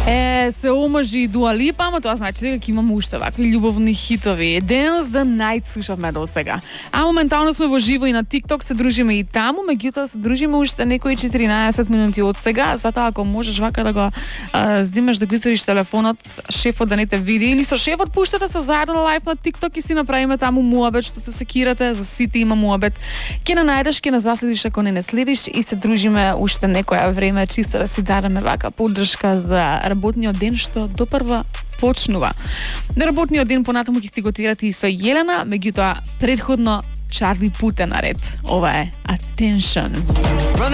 Се омажи Дуа Липа, ама тоа значи дека имаме уште вакви љубовни хитови. Dance the Night слушавме до сега. А моментално сме во живо и на TikTok, се дружиме и таму, меѓутоа се дружиме уште некои 14 минути од сега, затоа ако можеш вака да го зимеш да го изориш телефонот, шефот да не те види, или со шефот пуштате се заедно на лайф на TikTok и си направиме таму муабет, што се секирате, за сите има муабет. Ке не најдеш, ке не заследиш ако не следиш и се дружиме уште некоја време, чисто да си дадеме вака поддршка за работниот ден што допрва почнува. На работниот ден понатаму ќе си го тирате и со Јелена, меѓутоа предходно Чарли Пут е наред. Ова е Attention.